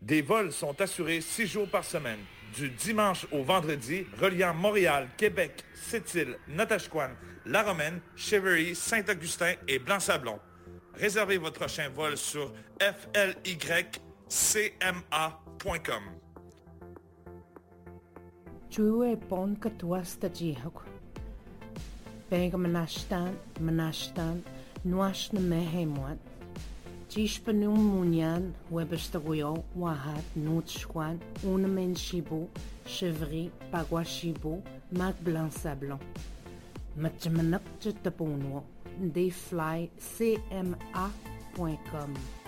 Des vols sont assurés 6 jours par semaine, du dimanche au vendredi, reliant Montréal, Québec, Sept-Îles, Natashquan, La Romaine, Cheverly, Saint-Augustin et Blanc-Sablon. Réservez votre prochain vol sur flycma.com. Chue pon katuas ta jihak. Pega manashtan, nuash na mehemwat. Jishpanung munyan, webestaguyo, wahat, nutschwan, unamen shibu, chevry, paguashibu, mac blanc sablon. Matjamanak jetapunwo, deflycma.com.